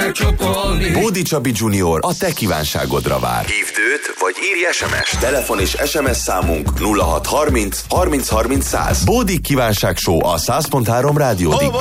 becsapolni. Bódi Csabi Junior a te kívánságodra vár. Hívd őt, vagy írj SMS. Telefon és SMS számunk 0630 30 30 100. Bódi kívánság show a 100.3 Rádió.